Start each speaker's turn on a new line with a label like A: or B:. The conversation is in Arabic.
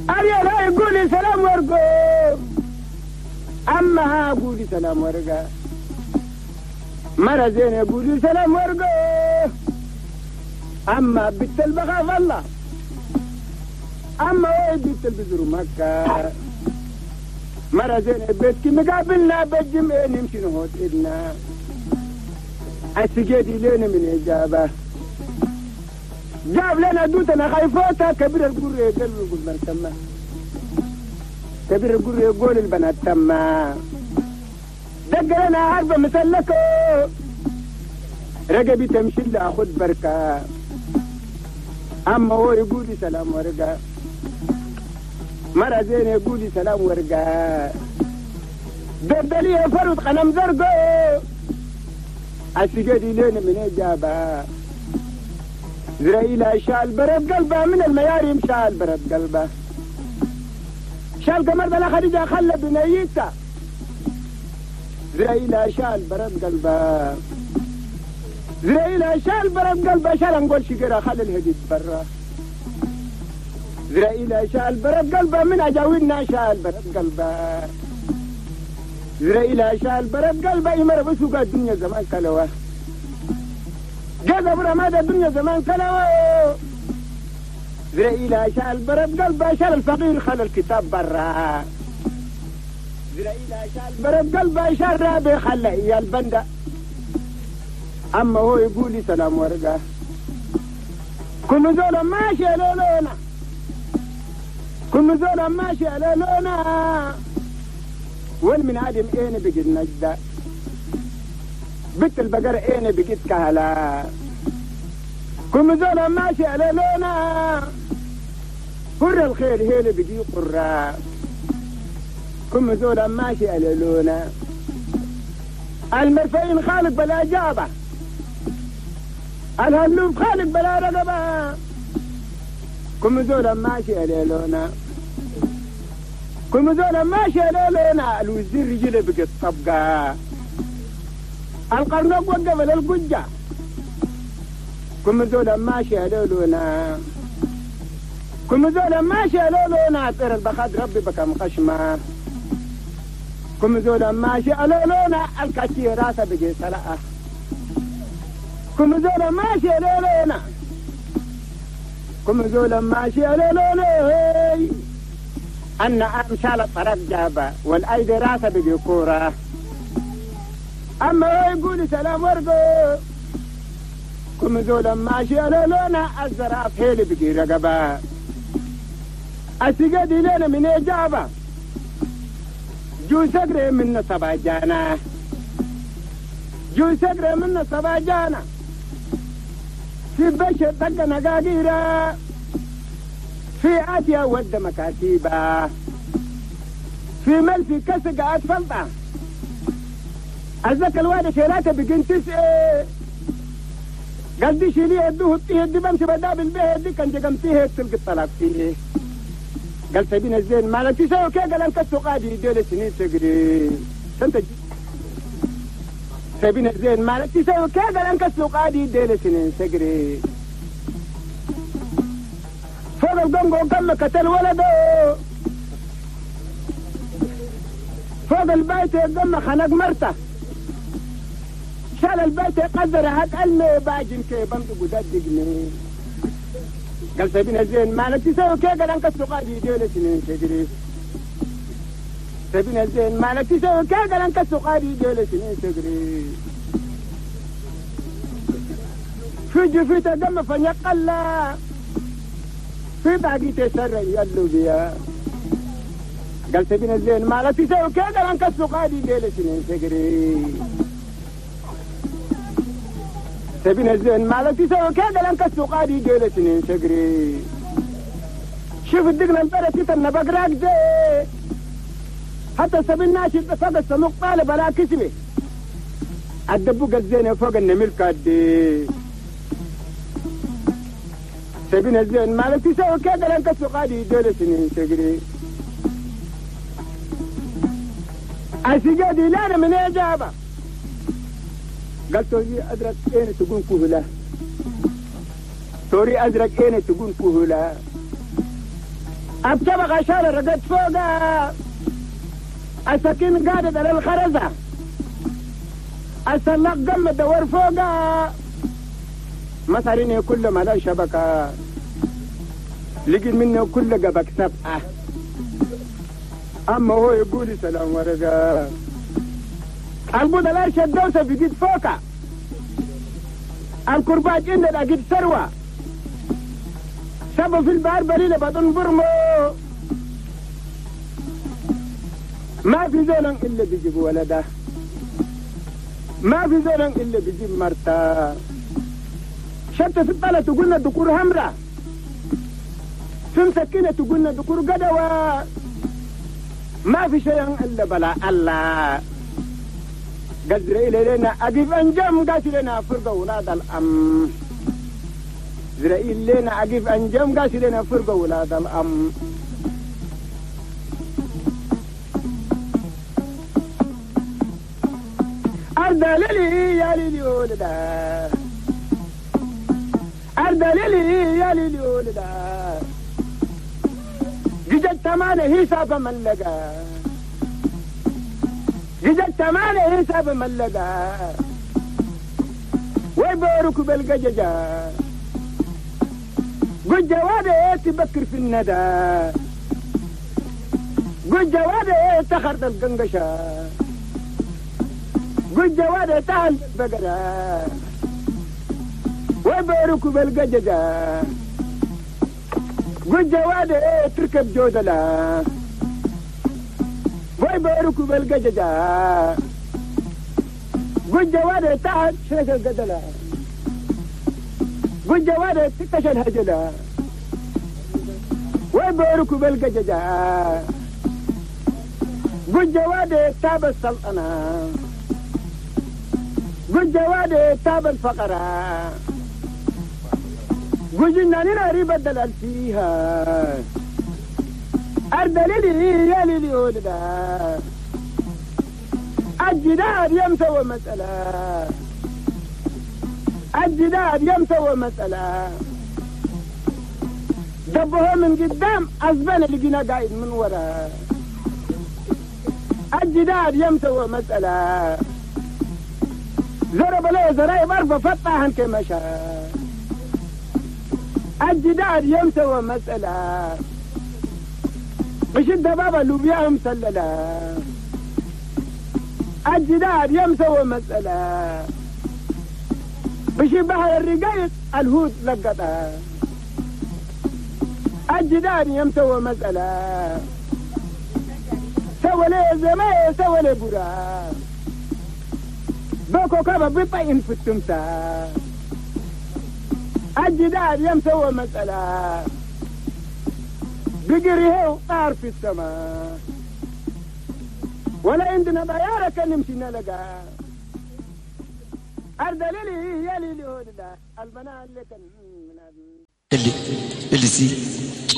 A: أريا لا يقولي سلام ورقو أما ها قولي سلام ورقا مرة زين يقولي سلام ورقو أما بنت البغاء الله أما وين بنت البزر مكة مرة زين بيتك مقابلنا بالجمعة نمشي نهوت إدنا السجادي لنا من إجابة جاب لنا دوتنا خايفوتا كبير القرية قلبي يقول من تما كبير القرية يقول البنات تما دق لنا عربة مسلكو رقبي تمشي لها خد بركة أما هو يقول لي سلام ورقة مرة زين يقول لي سلام ورقة دردلي فرد قنم زرقو السجادي لنا من إجابة زرائيل شال برد قلبه من المياريم شال برد قلبه شال قمر بلا خديجة خلى بنيته زرائيل شال برد قلبه زرائيل شال برد قلبه شال نقول شقرة خلى الهديد برا زرائيل شال برد قلبه من أجاوينا شال برد قلبه زرائيل شال برد قلبه يمر بسوق الدنيا زمان كلوه جاز برماد الدنيا زمان كلوه زرائيل شال برد قلبه شال الفقير خلى الكتاب برا زرائيل شال برد قلبه شال رابي خلى إيا البندة أما هو يقول لي سلام ورقة كل زولا ماشي لولونا كل زولا ماشي لولونا وين من عدم اين بقيت نجدة بنت البقر اين بقيت كهلا كل زولا ماشي لولونا قر الخير هي اللي بقي قرة كل زولا ماشي لولونا المرفين خالق بلا جابة الهلوف خالق بلا رقبة كل زولا ماشي لولونا كل زولا ماشي لولونا الوزير رجله بقت طبقة القرنق وقف للقجة كل زولا ماشي لولونا كل زولا ماشي لولونا طير البخاد ربي بكم خشمة كل زولا ماشي لولونا الكاشي راسه بقي سلقة كل زولا ماشي لولونا كل زولا ماشي لولونا أن أمشال الطرف جابة والأيدي راسه بقي كورة أما هو يقول سلام ورقو كل زولا ماشي لولونا الزراف هيلي بقي رقبة السجادي لنا من إجابة جو سقري من صباجانا جو سقري من صباجانا في بشر دق نقاقيرة في آتيا ود مكاتيبة في ملفي كسق أتفلطة أزك الوادة شيراته بقين تسعي قلدي شيليه يدوه يدي بمشي بداب البيه دي كان جقمتيه تلقى الطلاق فيه قال سبين الزين ما لك تسوي كي قال انك السوقادي يديل سنين تقري سنت سبين الزين ما لك تسوي كي قال انك السوقادي يديل سنين تقري فوق القنقو قال لك قتل ولده فوق البيت يقم خنق مرته شال البيت يقدر هات علمي باجن كي بمسك وددقني قال سبين الزين ما لك تسوي كي قال انك السوقادي يديل سنين تقري سبين الزين ما لك تسوي كي قال انك السوقادي يديل سنين تقري في جفيته دم فنيقلا في باقي تسرع يلو بيا قال سبين الزين ما لك تسوي كي قال انك السوقادي يديل سنين تقري سبين الزين ما لك تسوي كي قال انك السوقادي يديل سنين تقري شوف الدقنا البركة النبق راكدة حتى سبين ناشي فوق السموق طالب على كسبه الدبوق الزين فوق النميل كادي سبين الزين ما لك تسوي كي قال انك السوقادي يديل سنين تقري السجادي لانا من إجابة قال توري أدرك أين تكون كهلا توري أدرك أين تكون كهلا أبتبغ عشان رقد فوقها السكين قاعدة على الخرزة السلاق قم الدور فوقها مساريني كل ما لا شبكة لقي منه كل قبك سبعة أما هو يقول سلام ورقة البوضة لا شدوسة في قد فوقها الكرباج عندنا قد سروة سبوا في البحر بريلة بطن برمو ما في زولن إلا بيجيب ولده ما في زولن إلا بيجيب مرتا شتى في الطالة تقولنا دكور همرة في مسكينة تقولنا دكور قدوة ما في شيء إلا بلا الله قدر إلينا أجيب أنجام قاسي لنا فرقة ولاد الأم إسرائيل لنا أجيب أنجام قاسي لنا فرقة ولاد الأم أرد للي يا ليلي ولدا أرد للي يا ليلي ولدا جدت تمانه حساب ملقا جدت تمانه حساب ملقا ويبارك بالقججة قل جواده تبكر في الندى قل جواده تخرط القنقشة قل جواده تهل بقرة ويبارك بالقججة قل جواده تركب جودلة ويبارك بالقججة قل جواده تهل شيخ القدلة قل جواده تكتش الهجلة ويبارك بالقججة قل جواده تاب السلطنة قل جواده تاب الفقرة قل جناننا ريب الدلال فيها أردليلي يا ليلي ولدا الجدار يمسوى مسألة الجدار يمسوى مسألة دبه من قدام أزبان لقينا قايد من ورا الجدار يمسوى مسألة زرب له زرايب أربع فتاحا كمشا الجدار يمسوى مسألة مش الدبابة اللوبيا مسللة الجدار يمسوى مسألة مش بحر الرقايق الهود لقطها الجدار يمسوى مسألة سوى لي زمان سوى لي برا بوكو كابا بطين في التمسا الجدار يمسوى مسألة بقريه وطار في السماء ولا عندنا بيارة كان نمشينا لقى أرد ليلي يا ليلي هود الله البنات اللي كان
B: اللي سي